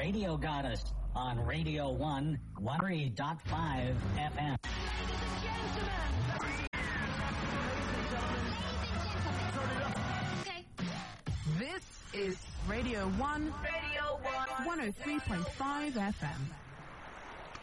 Radio Goddess on Radio 103.5 FM. This is Radio 1, 103.5 FM.